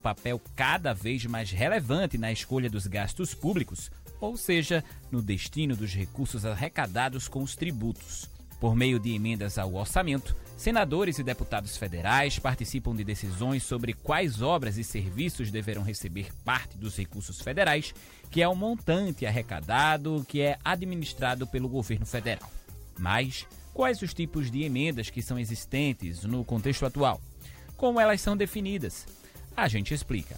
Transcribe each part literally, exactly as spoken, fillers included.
papel cada vez mais relevante na escolha dos gastos públicos, ou seja, no destino dos recursos arrecadados com os tributos. Por meio de emendas ao orçamento, senadores e deputados federais participam de decisões sobre quais obras e serviços deverão receber parte dos recursos federais, que é o montante arrecadado que é administrado pelo governo federal. Mas quais os tipos de emendas que são existentes no contexto atual? Como elas são definidas? A gente explica.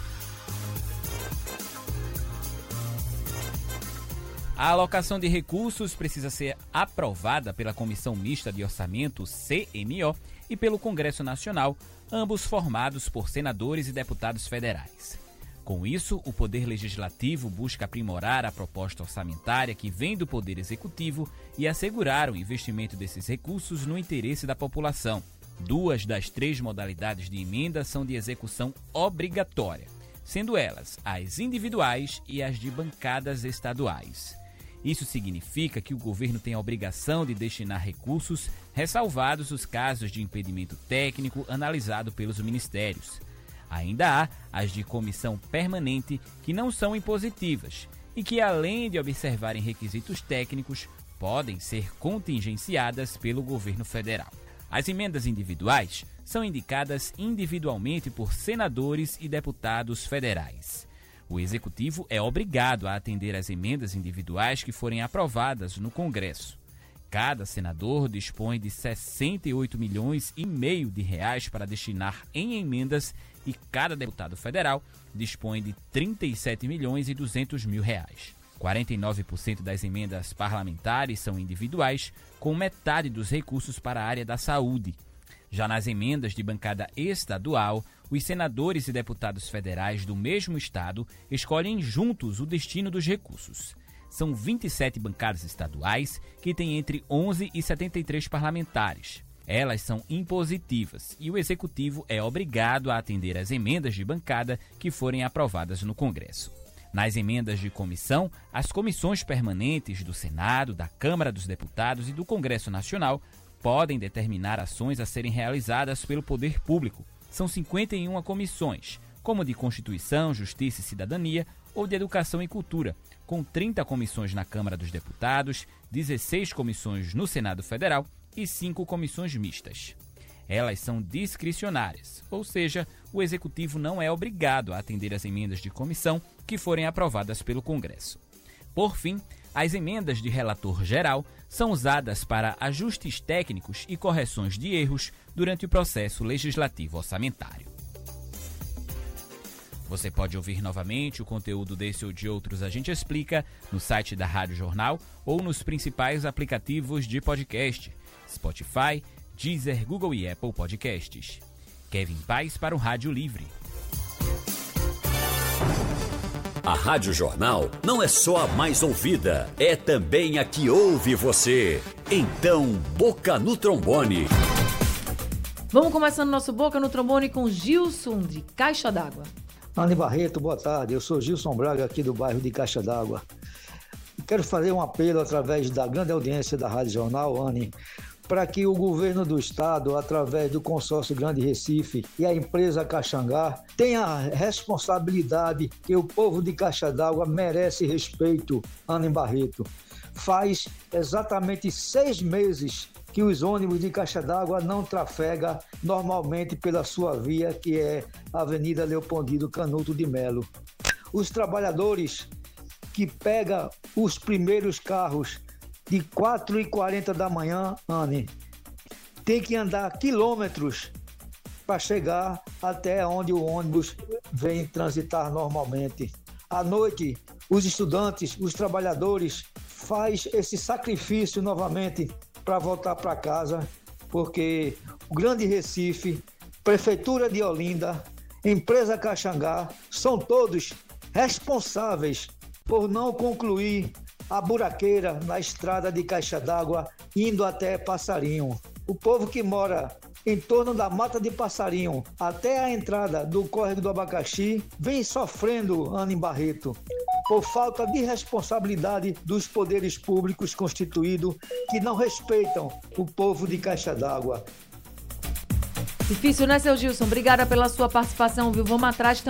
A alocação de recursos precisa ser aprovada pela Comissão Mista de Orçamento, C M O, e pelo Congresso Nacional, ambos formados por senadores e deputados federais. Com isso, o Poder Legislativo busca aprimorar a proposta orçamentária que vem do Poder Executivo e assegurar o investimento desses recursos no interesse da população. Duas das três modalidades de emenda são de execução obrigatória, sendo elas as individuais e as de bancadas estaduais. Isso significa que o governo tem a obrigação de destinar recursos, ressalvados os casos de impedimento técnico analisado pelos ministérios. Ainda há as de comissão permanente, que não são impositivas e que, além de observarem requisitos técnicos, podem ser contingenciadas pelo governo federal. As emendas individuais são indicadas individualmente por senadores e deputados federais. O Executivo é obrigado a atender às emendas individuais que forem aprovadas no Congresso. Cada senador dispõe de sessenta e oito milhões e meio de reais para destinar em emendas e cada deputado federal dispõe de trinta e sete milhões e duzentos mil reais. quarenta e nove por cento das emendas parlamentares são individuais, com metade dos recursos para a área da saúde. Já nas emendas de bancada estadual, os senadores e deputados federais do mesmo estado escolhem juntos o destino dos recursos. São vinte e sete bancadas estaduais, que têm entre onze e setenta e três parlamentares. Elas são impositivas e o Executivo é obrigado a atender às emendas de bancada que forem aprovadas no Congresso. Nas emendas de comissão, as comissões permanentes do Senado, da Câmara dos Deputados e do Congresso Nacional podem determinar ações a serem realizadas pelo poder público. São cinquenta e uma comissões, como de Constituição, Justiça e Cidadania ou de Educação e Cultura, com trinta comissões na Câmara dos Deputados, dezesseis comissões no Senado Federal e cinco comissões mistas. Elas são discricionárias, ou seja, o Executivo não é obrigado a atender às emendas de comissão que forem aprovadas pelo Congresso. Por fim, as emendas de relator geral são usadas para ajustes técnicos e correções de erros durante o processo legislativo orçamentário. Você pode ouvir novamente o conteúdo desse ou de outros A Gente Explica no site da Rádio Jornal ou nos principais aplicativos de podcast, Spotify, Deezer, Google e Apple Podcasts. Kevin Paz para o Rádio Livre. A Rádio Jornal não é só a mais ouvida, é também a que ouve você. Então, Boca no Trombone. Vamos começando nosso Boca no Trombone com Gilson, de Caixa d'Água. Anne Barreto, boa tarde. Eu sou Gilson Braga, aqui do bairro de Caixa d'Água. Quero fazer um apelo através da grande audiência da Rádio Jornal, Anne, para que o governo do estado, através do consórcio Grande Recife e a empresa Caxangá, tenha a responsabilidade que o povo de Caixa d'Água merece respeito, Anne Barreto. Faz exatamente seis meses que os ônibus de Caixa d'Água não trafegam normalmente pela sua via, que é a Avenida Leopoldo Canuto de Melo. Os trabalhadores que pegam os primeiros carros de quatro e quarenta da manhã, Anne, tem que andar quilômetros para chegar até onde o ônibus vem transitar normalmente. À noite, os estudantes, os trabalhadores, faz esse sacrifício novamente para voltar para casa, porque o Grande Recife, Prefeitura de Olinda, Empresa Caxangá, são todos responsáveis por não concluir a buraqueira na estrada de Caixa d'Água indo até Passarinho. O povo que mora em torno da Mata de Passarinho até a entrada do Córrego do Abacaxi vem sofrendo, Anne Barreto, por falta de responsabilidade dos poderes públicos constituídos que não respeitam o povo de Caixa d'Água. Difícil, né, seu Gilson? Obrigada pela sua participação, viu? Vamos atrás também.